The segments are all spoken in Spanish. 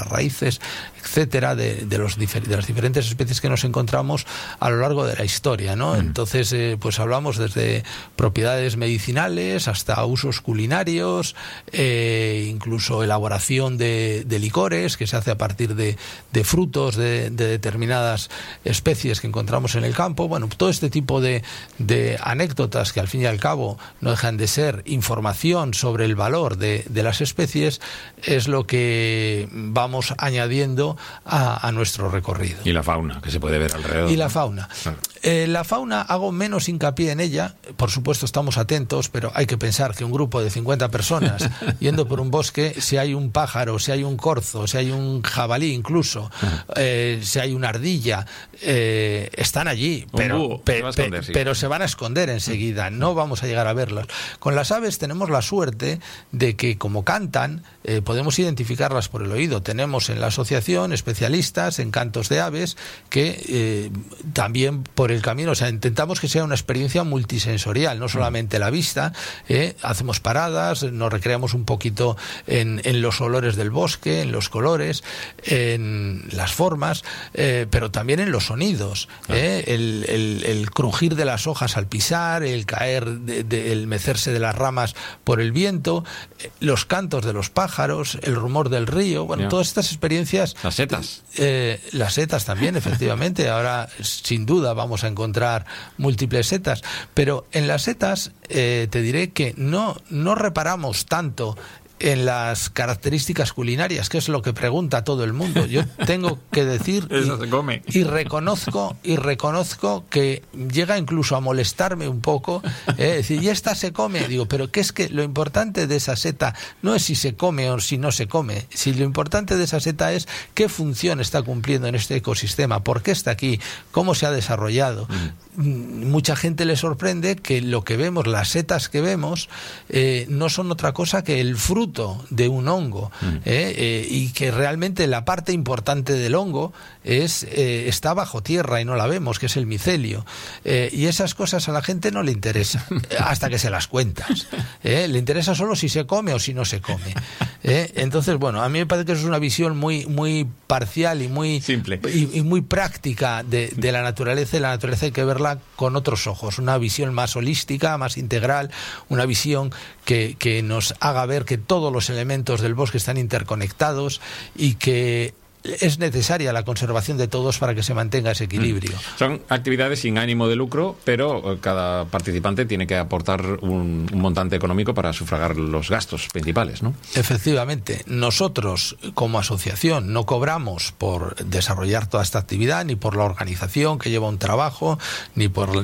las raíces, etcétera, de las diferentes especies que nos encontramos a lo largo de la historia, ¿no? Entonces, pues hablamos desde propiedades medicinales hasta usos culinarios, incluso elaboración de licores que se hace a partir de frutos de determinadas especies que encontramos en el campo. Bueno, todo este tipo de anécdotas que al fin y al cabo no dejan de ser información sobre el valor de las especies es lo que vamos añadiendo a nuestro recorrido. Y la fauna que se puede ver alrededor. Y la fauna. Claro. La fauna hago menos hincapié en ella, por supuesto estamos atentos, pero hay que pensar que un grupo de 50 personas yendo por un bosque, si hay un pájaro, si hay un corzo, si hay un jabalí incluso, si hay una ardilla, están allí, pero se van a esconder enseguida, no vamos a llegar a verlas. Con las aves tenemos la suerte de que como cantan, podemos identificarlas por el oído. Tenemos en la asociación especialistas en cantos de aves que también por el camino, o sea, intentamos que sea una experiencia multisensorial, no solamente la vista, hacemos paradas, nos recreamos un poquito en los olores del bosque, en los colores, en las formas, pero también en los sonidos, el crujir de las hojas al pisar, el caer, el mecerse de las ramas por el viento, los cantos de los pájaros, el rumor del río, bueno, todas estas experiencias. Las setas. Las setas también, efectivamente, ahora sin duda vamos a encontrar múltiples setas, pero en las setas te diré que no reparamos tanto en las características culinarias, que es lo que pregunta todo el mundo. Yo tengo que decir eso se come. y reconozco que llega incluso a molestarme un poco, decir, ¿y esta se come? Digo, pero que es que lo importante de esa seta no es si se come o si no se come, si lo importante de esa seta es qué función está cumpliendo en este ecosistema, por qué está aquí, cómo se ha desarrollado. Mucha gente le sorprende que lo que vemos, las setas que vemos, no son otra cosa que el fruto de un hongo, y que realmente la parte importante del hongo está bajo tierra y no la vemos, que es el micelio, y esas cosas a la gente no le interesa hasta que se las cuentas, le interesa solo si se come o si no se come, entonces bueno, a mí me parece que eso es una visión muy parcial y muy simple y muy práctica de la naturaleza, y la naturaleza hay que verla con otros ojos, una visión más holística, más integral, una visión que nos haga ver que todos los elementos del bosque están interconectados y que es necesaria la conservación de todos para que se mantenga ese equilibrio. Son actividades sin ánimo de lucro, pero cada participante tiene que aportar un montante económico para sufragar los gastos principales, ¿no? Efectivamente. Nosotros, como asociación, no cobramos por desarrollar toda esta actividad, ni por la organización que lleva un trabajo, ni por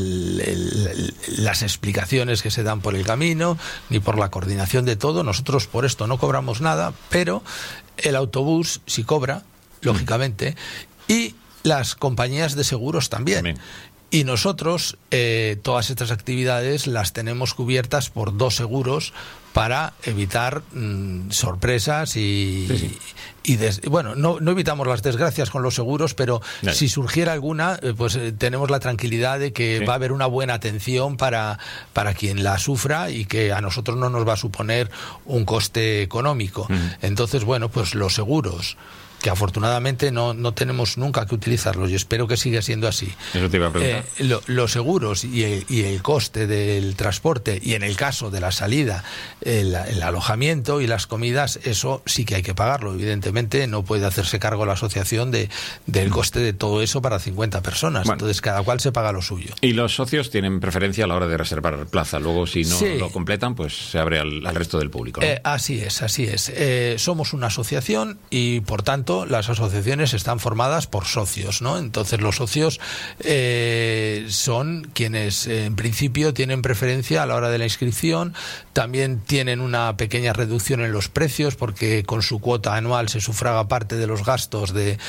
las explicaciones que se dan por el camino, ni por la coordinación de todo. Nosotros por esto no cobramos nada, pero el autobús sí cobra, lógicamente, y las compañías de seguros también. Y nosotros todas estas actividades las tenemos cubiertas por 2 seguros para evitar sorpresas bueno, no evitamos las desgracias con los seguros, pero si surgiera alguna, pues tenemos la tranquilidad de que va a haber una buena atención para quien la sufra y que a nosotros no nos va a suponer un coste económico. Entonces, bueno, pues los seguros, que afortunadamente no tenemos nunca que utilizarlos, y espero que siga siendo así. Eso te iba a preguntar. Los seguros y el coste del transporte, y en el caso de la salida, el alojamiento y las comidas, eso sí que hay que pagarlo. Evidentemente no puede hacerse cargo la asociación del coste de todo eso para 50 personas. Bueno, entonces cada cual se paga lo suyo. Y los socios tienen preferencia a la hora de reservar plaza. Luego, si no lo completan, pues se abre al resto del público, ¿no? Así es. Somos una asociación y, por tanto, las asociaciones están formadas por socios, ¿no? Entonces los socios son quienes en principio tienen preferencia a la hora de la inscripción, también tienen una pequeña reducción en los precios porque con su cuota anual se sufraga parte de los gastos de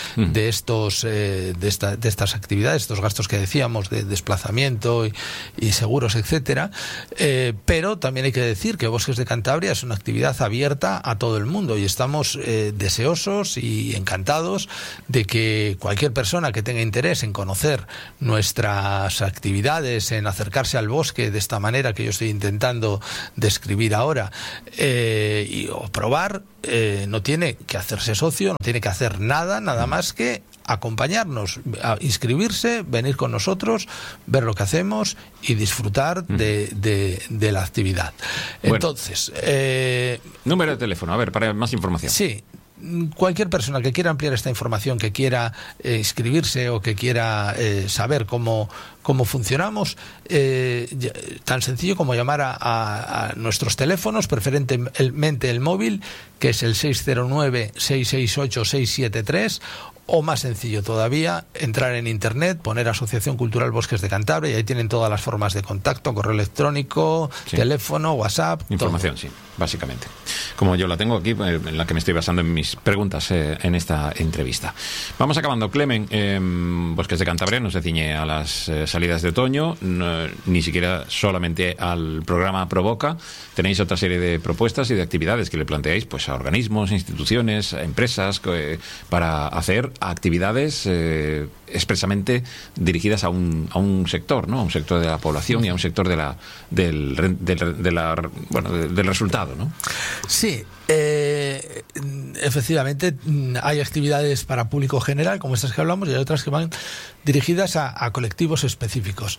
estas actividades, estos gastos que decíamos de desplazamiento y seguros, etcétera, pero también hay que decir que Bosques de Cantabria es una actividad abierta a todo el mundo y estamos deseosos y encantados de que cualquier persona que tenga interés en conocer nuestras actividades, en acercarse al bosque de esta manera que yo estoy intentando describir, inscribir ahora o probar, no tiene que hacerse socio, no tiene que hacer nada más que acompañarnos, a inscribirse, venir con nosotros, ver lo que hacemos y disfrutar de la actividad. Bueno. Entonces, número de teléfono, a ver, para más información. Sí. Cualquier persona que quiera ampliar esta información, que quiera inscribirse o que quiera saber cómo funcionamos, tan sencillo como llamar a nuestros teléfonos, preferentemente el móvil, que es el 609-668-673, o más sencillo todavía, entrar en internet, poner Asociación Cultural Bosques de Cantabria, y ahí tienen todas las formas de contacto, correo electrónico, teléfono, WhatsApp, información, todo. Sí, básicamente. Como yo la tengo aquí, en la que me estoy basando en mis preguntas en esta entrevista. Vamos acabando, Clemen. Bosques de Cantabria no se ciñe a las salidas de otoño, ni siquiera solamente al programa Provoca. Tenéis otra serie de propuestas y de actividades que le planteáis pues a organismos, instituciones, a empresas, para hacer actividades expresamente dirigidas a un sector, ¿no? A un sector de la población y a un sector del resultado, ¿no? Sí. Efectivamente, hay actividades para público general, como estas que hablamos, y hay otras que van dirigidas a colectivos específicos.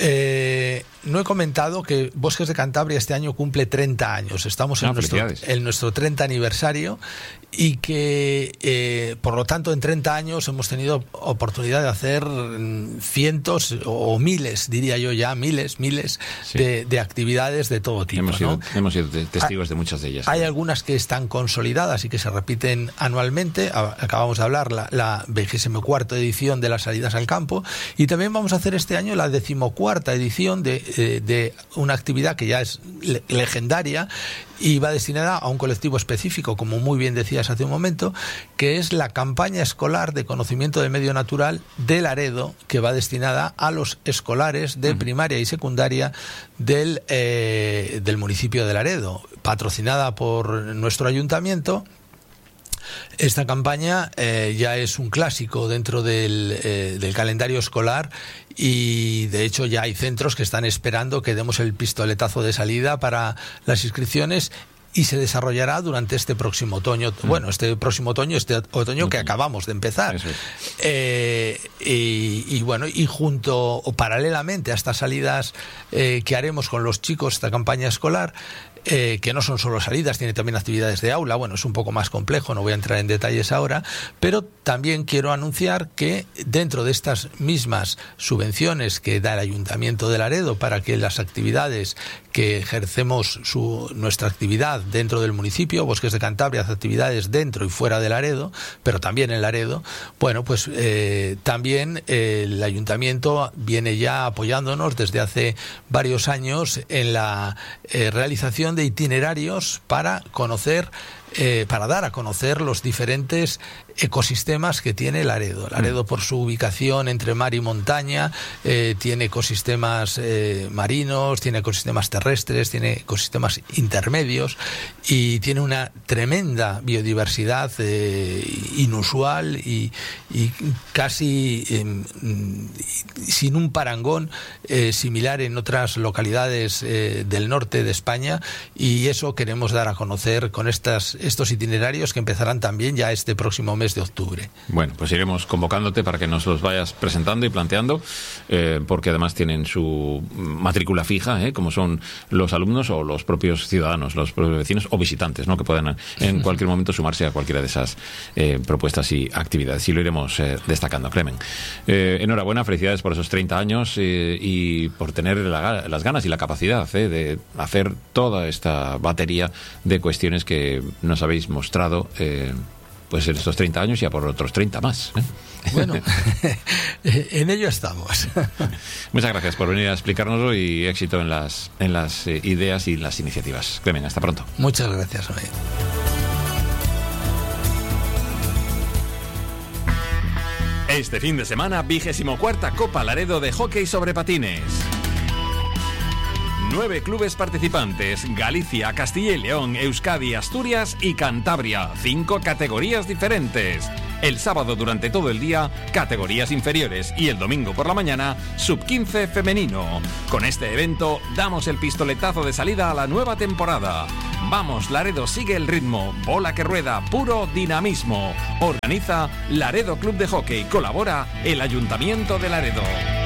No he comentado que Bosques de Cantabria este año cumple 30 años. Estamos en nuestro 30 aniversario y que, por lo tanto, en 30 años hemos tenido oportunidad de hacer cientos o miles, diría yo ya, miles de actividades de todo tipo. Hemos sido testigos de muchas de ellas. Hay algunas que están consolidadas y que se repiten anualmente. Acabamos de hablar la 24ª edición de las salidas al campo, y también vamos a hacer este año la 14ª edición de una actividad que ya es legendaria y va destinada a un colectivo específico, como muy bien decías hace un momento, que es la campaña escolar de conocimiento del medio natural de Laredo, que va destinada a los escolares de primaria y secundaria del municipio de Laredo, patrocinada por nuestro ayuntamiento. Esta campaña ya es un clásico dentro del calendario escolar, y de hecho ya hay centros que están esperando que demos el pistoletazo de salida para las inscripciones, y se desarrollará durante este próximo otoño. Bueno, este otoño que acabamos de empezar. Y junto o paralelamente a estas salidas que haremos con los chicos, esta campaña escolar, que no son solo salidas, tiene también actividades de aula. Bueno, es un poco más complejo, no voy a entrar en detalles ahora, pero también quiero anunciar que dentro de estas mismas subvenciones que da el Ayuntamiento de Laredo para que las actividades que ejercemos nuestra actividad dentro del municipio, Bosques de Cantabria hace actividades dentro y fuera de Laredo, pero también en Laredo, bueno, pues también el Ayuntamiento viene ya apoyándonos desde hace varios años en la realización de itinerarios para dar a conocer los diferentes ecosistemas que tiene Laredo. Laredo, por su ubicación entre mar y montaña, tiene ecosistemas marinos, tiene ecosistemas terrestres, tiene ecosistemas intermedios, y tiene una tremenda biodiversidad inusual y casi sin un parangón similar en otras localidades del norte de España, y eso queremos dar a conocer con estos itinerarios que empezarán también ya este próximo mes de octubre. Bueno, pues iremos convocándote para que nos los vayas presentando y planteando, porque además tienen su matrícula fija, como son los alumnos o los propios ciudadanos, los propios vecinos o visitantes, ¿no?, que puedan en cualquier momento sumarse a cualquiera de esas propuestas y actividades. Y lo iremos destacando, Clemen. Enhorabuena, felicidades por esos 30 años y por tener las ganas y la capacidad de hacer toda esta batería de cuestiones que nos habéis mostrado pues en estos 30 años y a por otros 30 más. Bueno, en ello estamos. Muchas gracias por venir a explicárnoslo y éxito en las ideas y las iniciativas. Clemen, hasta pronto. Muchas gracias. Este fin de semana, 24ª Copa Laredo de Hockey sobre Patines. 9 clubes participantes: Galicia, Castilla y León, Euskadi, Asturias y Cantabria. 5 categorías diferentes. El sábado durante todo el día, categorías inferiores y el domingo por la mañana, sub-15 femenino. Con este evento damos el pistoletazo de salida a la nueva temporada. Vamos, Laredo, sigue el ritmo. Bola que rueda, puro dinamismo. Organiza Laredo Club de Hockey. Colabora el Ayuntamiento de Laredo.